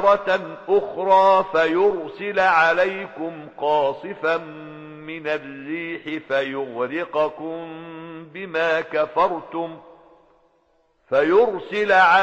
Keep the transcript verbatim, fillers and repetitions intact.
مرة أخرى فيرسل عليكم قاصفا من الريح فيغرقكم بما كفرتم فيرسل